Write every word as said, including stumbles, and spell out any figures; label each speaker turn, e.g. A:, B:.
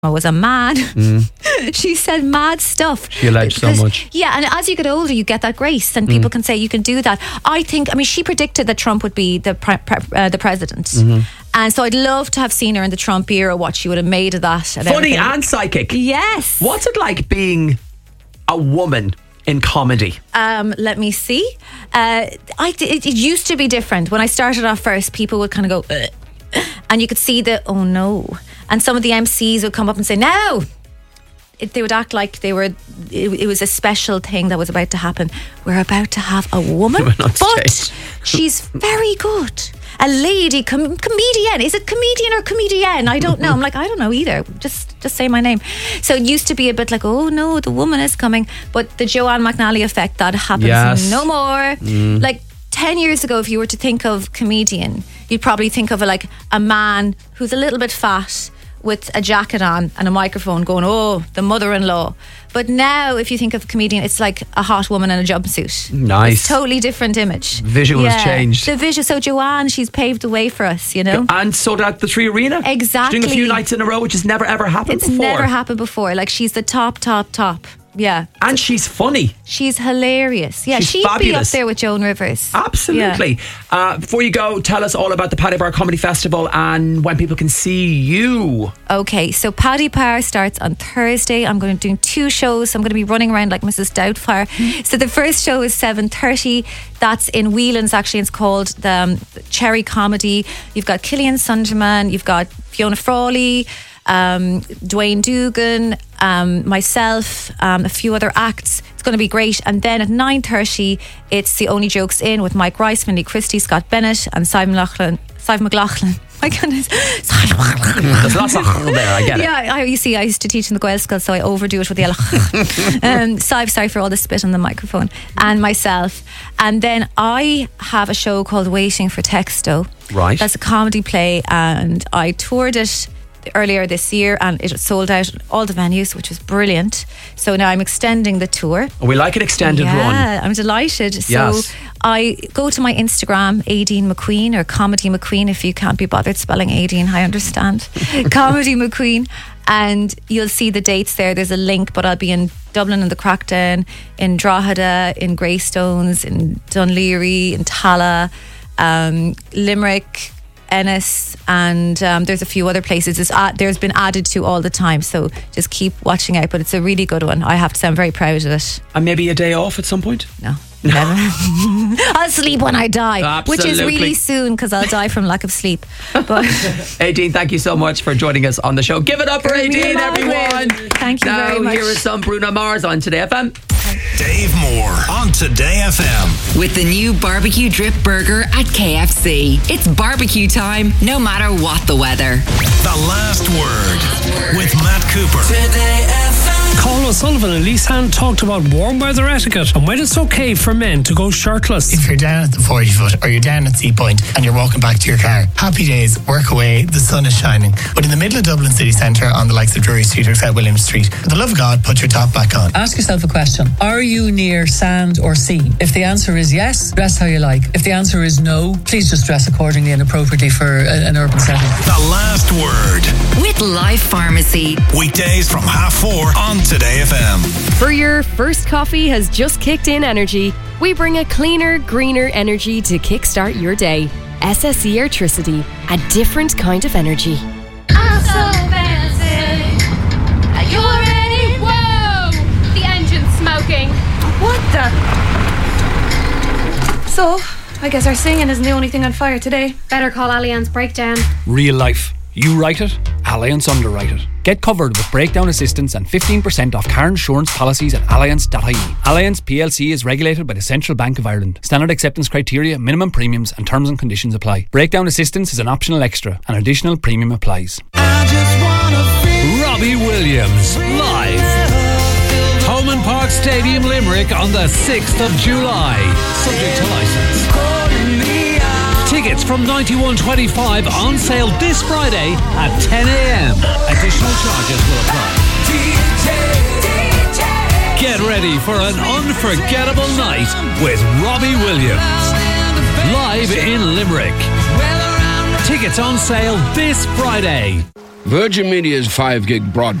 A: was a man. Mm. She said mad stuff.
B: She alleged because, so much.
A: Yeah, and as you get older, you get that grace, and people mm. can say you can do that. I think, I mean, she predicted that Trump would be the pre- pre- uh, the president. Mm-hmm. And so I'd love to have seen her in the Trump era, what she would have made of that. And
B: Funny
A: everything.
B: and psychic.
A: Yes.
B: What's it like being a woman in comedy?
A: Um, let me see. Uh, I, it, it used to be different. When I started off first, people would kind of go, ugh. And you could see the, oh no. And some of the M Cs would come up and say, no. It, they would act like they were, it, it was a special thing that was about to happen. We're about to have a woman, but she's very good. A lady com- comedian. Is it comedian or comedian? I don't know. I'm like, I don't know either. Just just say my name. So it used to be a bit like, oh no, the woman is coming. But the Joanne McNally effect, that happens yes. no more. Mm. Like ten years ago, if you were to think of comedian, you'd probably think of a, like a man who's a little bit fat with a jacket on and a microphone going, oh, the mother-in-law. But now, if you think of a comedian, it's like a hot woman in a jumpsuit.
B: Nice.
A: It's a totally different image.
B: Visual
A: yeah.
B: has changed.
A: The visual. So Joanne, she's paved the way for us, you know.
B: And so that the Three Arena.
A: Exactly.
B: She's doing a few nights in a row, which has never ever happened
A: it's
B: before.
A: It's never happened before. Like, she's the top, top, top. Yeah.
B: And she's funny.
A: She's hilarious. Yeah,
B: she's
A: she'd
B: fabulous.
A: be up there with Joan Rivers.
B: Absolutely. Yeah. Uh, before you go, tell us all about the Paddy Power Comedy Festival and when people can see you.
A: Okay, so Paddy Power starts on Thursday. I'm going to be doing two shows. I'm going to be running around like Missus Doubtfire. Mm. So the first show is seven thirty. That's in Whelan's, actually. It's called the um, Cherry Comedy. You've got Killian Sunderman. You've got Fiona Frawley. Um, Dwayne Dugan, um, myself, um, a few other acts. It's going to be great. And then at nine thirty, it's The Only Jokes In with Mike Rice, Finley Christie, Scott Bennett, and Simon McLaughlin. Simon McLaughlin. My goodness.
B: There's lots of there, I get it.
A: Yeah, I, you see, I used to teach in the Gael school, so I overdo it with the L. um, so I'm sorry for all the spit on the microphone. And myself. And then I have a show called Waiting for Texto.
B: Right.
A: That's a comedy play, and I toured it earlier this year and it sold out all the venues, which was brilliant. So now I'm extending the tour.
B: We like an extended
A: yeah,
B: run.
A: Yeah, I'm delighted. So
B: yes.
A: I go to my Instagram, Aideen McQueen, or Comedy McQueen, if you can't be bothered spelling Aideen, I understand. Comedy McQueen. And you'll see the dates there. There's a link, but I'll be in Dublin in the Crackdown, in Drogheda, in Greystones, in Dunleary, in Talla, um, Limerick, Ennis, and um, there's a few other places. It's ad- there's been added to all the time, so just keep watching out. But it's a really good one. I have to say I'm very proud of it.
B: And maybe a day off at some point?
A: No, never. I'll sleep when I die.
B: Absolutely.
A: Which is really soon, because I'll die from lack of sleep. But
B: Aideen, thank you so much for joining us on the show. Give it up for Aideen, everyone.
A: Thank you
B: now,
A: very much.
B: Here is some Bruno Mars on Today F M.
C: Dave Moore on Today F M.
D: With the new barbecue drip burger at K F C. It's barbecue time, no matter what the weather.
C: The Last Word with Matt Cooper.
D: Today F M.
E: Colin O'Sullivan and Lise Hand talked about warm weather etiquette and when it's okay for men to go shirtless.
F: If you're down at the forty foot or you're down at Sea Point and you're walking back to your car, happy days, work away, the sun is shining. But in the middle of Dublin city centre on the likes of Drury Street or South William Street, for the love of God, put your top back on.
G: Ask yourself a question. Are you near sand or sea? If the answer is yes, dress how you like. If the answer is no, please just dress accordingly and appropriately for a, an urban setting.
C: The Last Word
D: with Life Pharmacy.
C: Weekdays from half four on Today F M.
H: For your first coffee has just kicked in energy. We bring a cleaner, greener energy to kickstart your day. S S E Airtricity, a different kind of energy.
I: I'm so fancy. Are you ready? Whoa! The engine's smoking.
J: What the? So, I guess our singing isn't the only thing on fire today.
I: Better call Allianz Breakdown.
K: Real life. You write it, Allianz underwrite it. Get covered with breakdown assistance and fifteen percent off car insurance policies at allianz dot I E. Allianz P L C is regulated by the Central Bank of Ireland. Standard acceptance criteria, minimum premiums and terms and conditions apply. Breakdown assistance is an optional extra. An additional premium applies.
L: I just wanna feel Robbie Williams, live. Holman Park Stadium, Limerick on the sixth of July. Subject to licence. Tickets from ninety-one twenty-five on sale this Friday at ten a.m. Additional charges will apply. Get ready for an unforgettable night with Robbie Williams. Live in Limerick. Tickets on sale this Friday.
M: Virgin Media's five gig broadband